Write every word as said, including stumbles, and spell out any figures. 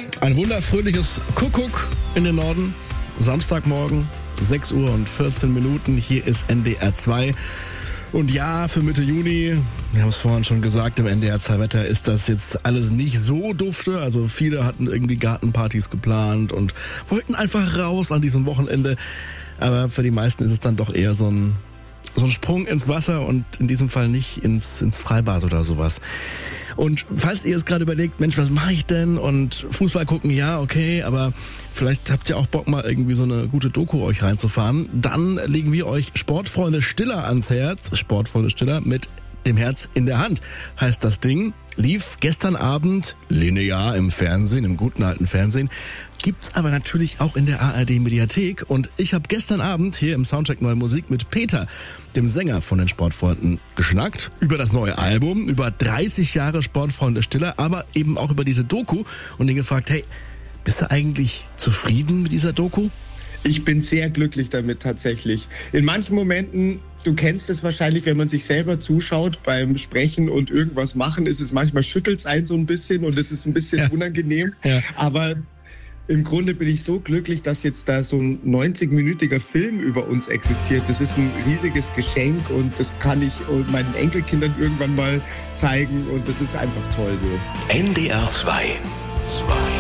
Ein wunderfröhliches Kuckuck in den Norden. Samstagmorgen, sechs Uhr und vierzehn Minuten. Hier ist N D R zwei. Und ja, für Mitte Juni, wir haben es vorhin schon gesagt, im N D R zwei Wetter ist das jetzt alles nicht so dufte. Also viele hatten irgendwie Gartenpartys geplant und wollten einfach raus an diesem Wochenende. Aber für die meisten ist es dann doch eher so ein, so ein Sprung ins Wasser und in diesem Fall nicht ins, ins Freibad oder sowas. Und falls ihr es gerade überlegt, Mensch, was mache ich denn? Und Fußball gucken, ja, okay, aber vielleicht habt ihr auch Bock, mal irgendwie so eine gute Doku euch reinzufahren. Dann legen wir euch Sportfreunde Stiller ans Herz. Sportfreunde Stiller mit dem Herz in der Hand heißt das Ding. Lief gestern Abend linear im Fernsehen, im guten alten Fernsehen. Gibt's aber natürlich auch in der A R D-Mediathek. Und ich habe gestern Abend hier im Soundcheck Neue Musik mit Peter, dem Sänger von den Sportfreunden, geschnackt. Über das neue Album, über dreißig Jahre Sportfreunde Stiller, aber eben auch über diese Doku. Und ihn gefragt, hey, bist du eigentlich zufrieden mit dieser Doku? Ich bin sehr glücklich damit tatsächlich. In manchen Momenten, du kennst es wahrscheinlich, wenn man sich selber zuschaut beim Sprechen und irgendwas machen, ist es manchmal, schüttelt es einen so ein bisschen und es ist ein bisschen ja. unangenehm. Ja. Aber im Grunde bin ich so glücklich, dass jetzt da so ein neunzig-minütiger Film über uns existiert. Das ist ein riesiges Geschenk und das kann ich meinen Enkelkindern irgendwann mal zeigen und das ist einfach toll so. N D R zwei. zwei.